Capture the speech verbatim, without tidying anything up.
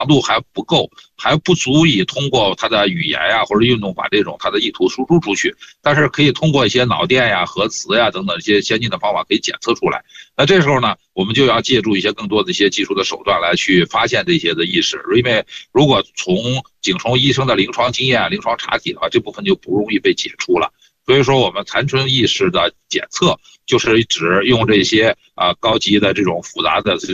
度还不够，还不足以通过他的语言呀或者运动把这种他的意图输出出去，但是可以通过一些脑电呀、核磁呀等等一些先进的方法可以检测出来。那这时候呢，我们就要借助一些更多的一些技术的手段来去发现这些的意识，因为如果从仅从医生的临床经验、临床查体的话，这部分就不容易被解出了。所以说，我们残存意识的检测就是指用这些啊、呃、高级的这种复杂的